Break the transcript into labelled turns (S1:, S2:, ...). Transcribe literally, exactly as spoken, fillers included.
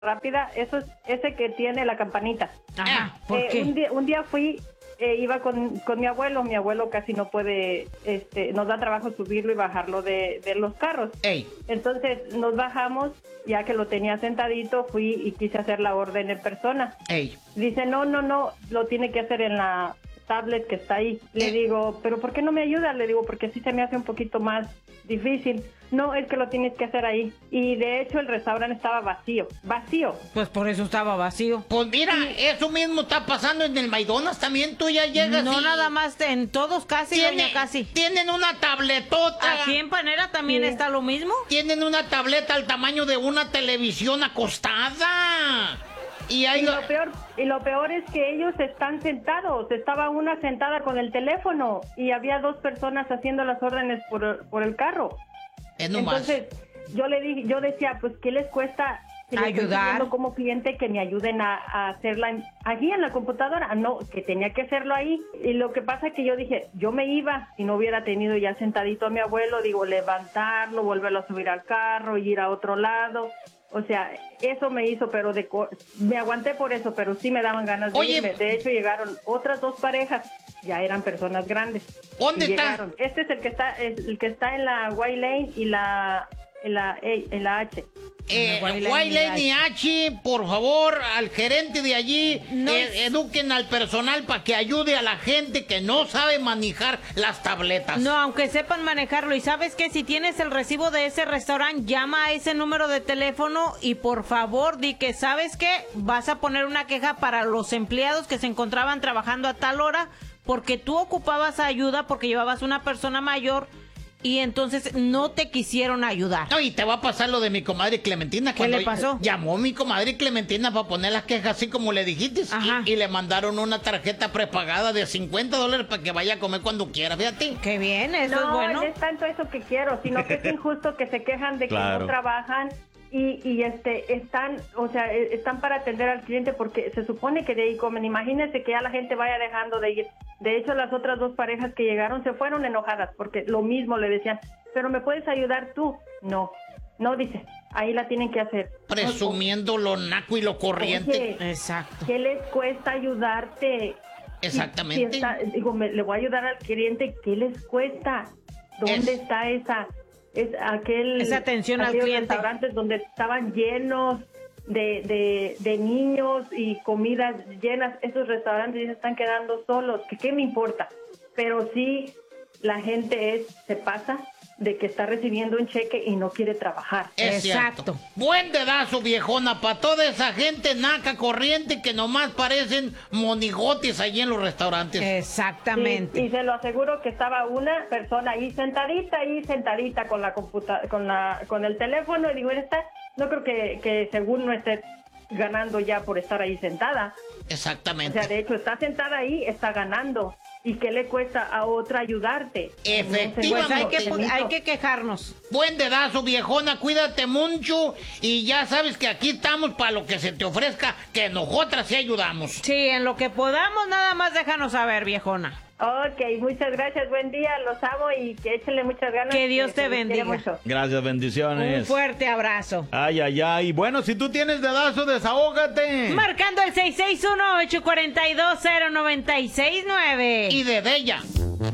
S1: rápida, eso es ese que tiene la campanita.
S2: Ajá, ¿por
S1: eh,
S2: qué?
S1: Un día, un día fui, eh, iba con, con mi abuelo, mi abuelo casi no puede, este, nos da trabajo subirlo y bajarlo de, de los carros.
S3: Ey.
S1: Entonces nos bajamos, ya que lo tenía sentadito, fui y quise hacer la orden en persona.
S3: Ey.
S1: Dice, no, no, no, lo tiene que hacer en la tablet que está ahí. Le
S3: Eh.
S1: digo, ¿pero por qué no me ayuda? Le digo, porque así se me hace un poquito más difícil. No, es que lo tienes que hacer ahí. Y de hecho el restaurante estaba vacío, vacío.
S2: Pues por eso estaba vacío.
S3: Pues mira, eso mismo está pasando en el McDonald's también. Tú ya llegas
S2: No
S3: y
S2: nada más, en todos casi,
S3: tiene-
S2: doña casi.
S3: tienen una tabletota.
S2: Aquí en Panera también
S1: Sí.
S2: está lo mismo.
S3: Tienen una tableta al tamaño de una televisión acostada. Y ahí
S1: Y
S3: lo-
S1: lo peor, y lo peor es que ellos están sentados. Estaba una sentada con el teléfono y había dos personas haciendo las órdenes por, por el carro.
S3: es nomás.
S1: Entonces, yo le dije, yo decía, pues, ¿qué les cuesta si les estoy
S2: Ayudar.
S1: pidiendo como cliente que me ayuden a, a hacerla en- allí en la computadora? No, que tenía que hacerlo ahí. Y lo que pasa es que yo dije, yo me iba si no hubiera tenido ya sentadito a mi abuelo, digo, levantarlo, volverlo a subir al carro y ir a otro lado. O sea, eso me hizo, pero de co- me aguanté por eso, pero sí me daban ganas de
S3: Oye.
S1: irme. De hecho, llegaron otras dos parejas, ya eran personas grandes.
S3: ¿Dónde
S1: y
S3: está?
S1: llegaron. Este es el que está, es el que está en la White Lane y la, en la, en la H.
S3: Eh,
S2: Guaylani
S3: Guaylani H, por favor, al gerente de allí,
S2: No
S3: eh,
S2: es-
S3: eduquen al personal para que ayude a la gente que no sabe manejar las tabletas.
S2: No, aunque sepan manejarlo. Y sabes que si tienes el recibo de ese restaurante, llama a ese número de teléfono y por favor di que sabes que vas a poner una queja para los empleados que se encontraban trabajando a tal hora porque tú ocupabas ayuda porque llevabas una persona mayor y entonces no te quisieron ayudar.
S3: No, y te va a pasar lo de mi comadre Clementina.
S2: ¿Qué
S3: cuando
S2: le pasó?
S3: Llamó mi comadre Clementina para poner las quejas así como le dijiste.
S2: Ajá.
S3: Y, y le mandaron una tarjeta prepagada de cincuenta dólares para que vaya a comer cuando quiera, fíjate.
S2: Qué bien, eso
S1: no,
S2: es bueno.
S1: no es tanto eso que quiero, sino que es injusto que se quejan de que
S4: Claro.
S1: no trabajan y, y este están, o sea, eh, están para atender al cliente porque se supone que de ahí comen. Imagínense que ya la gente vaya dejando de ir. De hecho, las otras dos parejas que llegaron se fueron enojadas porque lo mismo le decían, pero ¿me puedes ayudar tú? No, no, dice, ahí la tienen que hacer.
S3: Presumiendo lo naco y lo corriente.
S1: Oye,
S2: Exacto.
S1: ¿qué les cuesta ayudarte?
S3: Exactamente.
S1: Si- si está- digo, me- le voy a ayudar al cliente, ¿qué les cuesta? ¿Dónde
S3: Es-
S1: está esa, es aquel,
S2: Esa atención al
S1: aquellos
S2: cliente.
S1: restaurantes donde estaban llenos de, de, de niños y comidas llenas? Esos restaurantes ya se están quedando solos, que qué me importa, pero sí la gente es se pasa de que está recibiendo un cheque y no quiere trabajar.
S3: Es
S2: Exacto.
S3: cierto. Buen dedazo, viejona, para toda esa gente naca corriente que nomás parecen monigotes allí en los restaurantes.
S2: Exactamente.
S1: Sí, y se lo aseguro que estaba una persona ahí sentadita, ahí sentadita con la computa con la con el teléfono y digo, esta no creo que, que según no esté ganando ya por estar ahí sentada. O
S3: Exactamente.
S1: sea, de hecho está sentada ahí, está ganando. ¿Y qué le cuesta a otra ayudarte?
S3: Efectivamente.
S2: Pues hay que,
S1: Pequeñito.
S2: hay que quejarnos.
S3: Buen dedazo, viejona, cuídate mucho y ya sabes que aquí estamos para lo que se te ofrezca, que nosotras sí ayudamos.
S2: Sí, en lo que podamos, nada más déjanos saber, viejona.
S1: Ok, muchas gracias, buen día, los amo y que échenle muchas ganas.
S2: Que Dios te
S1: se les quiere
S2: bendiga.
S1: mucho.
S4: Gracias,
S2: Un
S4: bendiciones.
S2: fuerte abrazo.
S4: Ay, ay, ay. Bueno, si tú tienes dedazo, desahógate.
S2: Marcando el seis seis uno, ocho cuatro dos, cero nueve seis nueve.
S3: Y de ella.